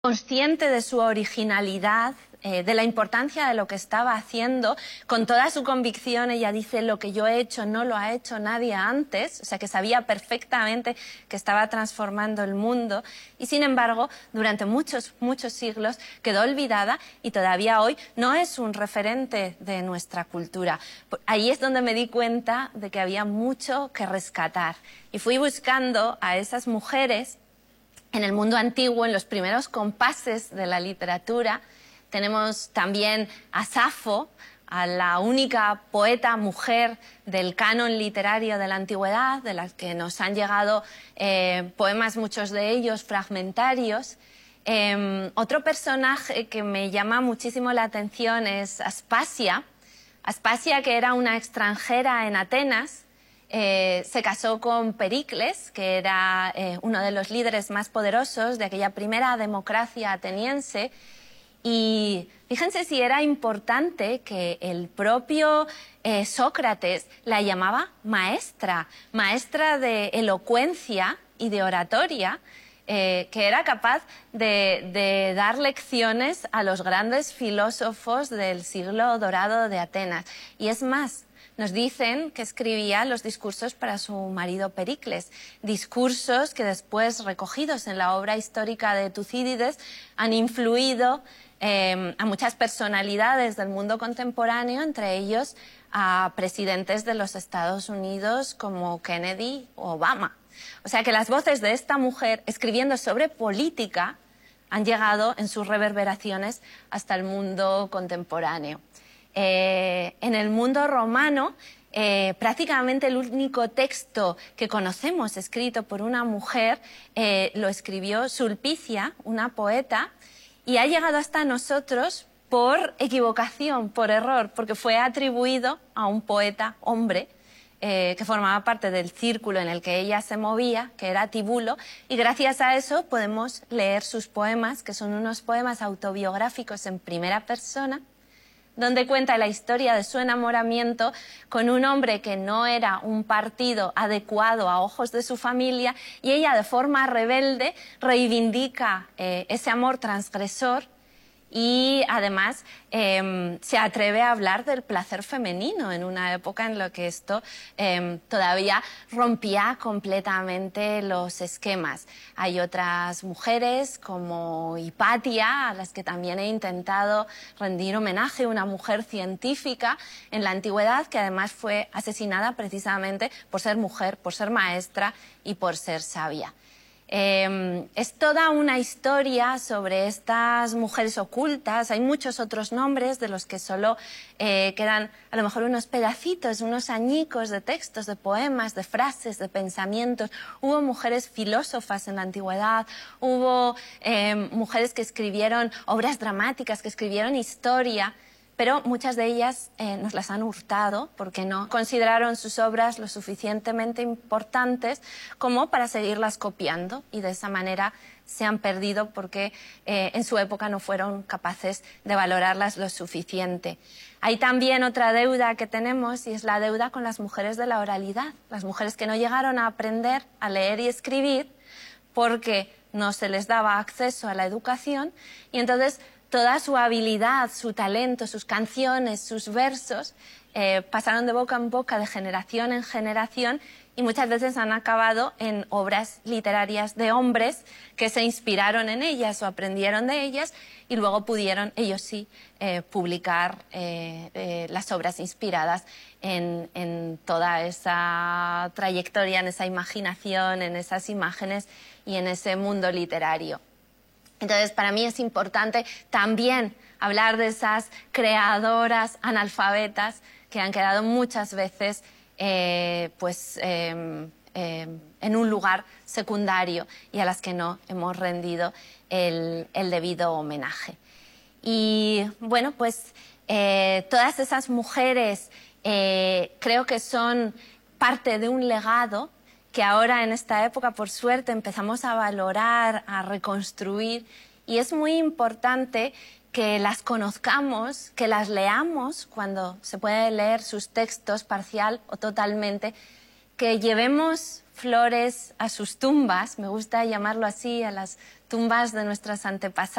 consciente de su originalidad, de la importancia de lo que estaba haciendo, con toda su convicción. Ella dice: lo que yo he hecho no lo ha hecho nadie antes, o sea que sabía perfectamente que estaba transformando el mundo, y sin embargo durante muchos siglos quedó olvidada y todavía hoy no es un referente de nuestra cultura. Ahí es donde me di cuenta de que había mucho que rescatar, y fui buscando a esas mujeres en el mundo antiguo, en los primeros compases de la literatura. Tenemos también a Safo, a la única poeta mujer del canon literario de la antigüedad, de las que nos han llegado poemas, muchos de ellos fragmentarios. Otro personaje que me llama muchísimo la atención es Aspasia. Aspasia, que era una extranjera en Atenas, se casó con Pericles, que era uno de los líderes más poderosos de aquella primera democracia ateniense. Y fíjense si era importante que el propio Sócrates la llamaba maestra, maestra de elocuencia y de oratoria, que era capaz de dar lecciones a los grandes filósofos del siglo dorado de Atenas. Y es más, nos dicen que escribía los discursos para su marido Pericles, discursos que después, recogidos en la obra histórica de Tucídides, han influido a muchas personalidades del mundo contemporáneo, entre ellos a presidentes de los Estados Unidos como Kennedy o Obama. O sea que las voces de esta mujer escribiendo sobre política han llegado en sus reverberaciones hasta el mundo contemporáneo. En el mundo romano, prácticamente el único texto que conocemos escrito por una mujer lo escribió Sulpicia, una poeta, y ha llegado hasta nosotros por equivocación, por error, porque fue atribuido a un poeta hombre que formaba parte del círculo en el que ella se movía, que era Tibulo, y gracias a eso podemos leer sus poemas, que son unos poemas autobiográficos en primera persona, donde cuenta la historia de su enamoramiento con un hombre que no era un partido adecuado a ojos de su familia, y ella, de forma rebelde, reivindica ese amor transgresor y además se atreve a hablar del placer femenino en una época en la que esto todavía rompía completamente los esquemas. Hay otras mujeres como Hipatia, a las que también he intentado rendir homenaje, una mujer científica en la antigüedad que además fue asesinada precisamente por ser mujer, por ser maestra y por ser sabia. Es toda una historia sobre estas mujeres ocultas. Hay muchos otros nombres de los que solo quedan a lo mejor unos pedacitos, unos añicos de textos, de poemas, de frases, de pensamientos. Hubo mujeres filósofas en la antigüedad, hubo mujeres que escribieron obras dramáticas, que escribieron historia, pero muchas de ellas nos las han hurtado porque no consideraron sus obras lo suficientemente importantes como para seguirlas copiando, y de esa manera se han perdido porque en su época no fueron capaces de valorarlas lo suficiente. Hay también otra deuda que tenemos, y es la deuda con las mujeres de la oralidad, las mujeres que no llegaron a aprender a leer y escribir porque no se les daba acceso a la educación, y entonces toda su habilidad, su talento, sus canciones, sus versos pasaron de boca en boca, de generación en generación, y muchas veces han acabado en obras literarias de hombres que se inspiraron en ellas o aprendieron de ellas, y luego pudieron, ellos sí, publicar las obras inspiradas en toda esa trayectoria, en esa imaginación, en esas imágenes y en ese mundo literario. Entonces, para mí es importante también hablar de esas creadoras analfabetas que han quedado muchas veces en un lugar secundario y a las que no hemos rendido el debido homenaje. Y bueno, pues todas esas mujeres creo que son parte de un legado que ahora en esta época, por suerte, empezamos a valorar, a reconstruir, y es muy importante que las conozcamos, que las leamos cuando se puede leer sus textos parcial o totalmente, que llevemos flores a sus tumbas, me gusta llamarlo así, a las tumbas de nuestras antepasadas.